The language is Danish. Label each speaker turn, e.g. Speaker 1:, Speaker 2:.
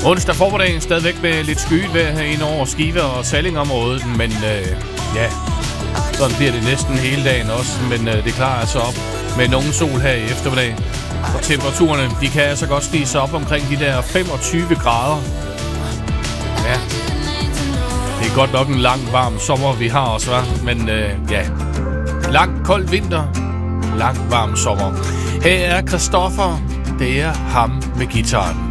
Speaker 1: Onsdag formiddag stadigvæk med lidt skyet vejr herinde over Skive og Sallingområdet, men ja, sådan bliver det næsten hele dagen også, men det klarer altså op med nogen sol her i eftermiddag. Og temperaturerne, de kan altså godt stige sig op omkring de der 25 grader. Ja, det er godt nok en lang, varm sommer, vi har også, hva'? Men ja, lang, kold vinter, lang, varm sommer. Her er Christoffer, det er ham med guitaren.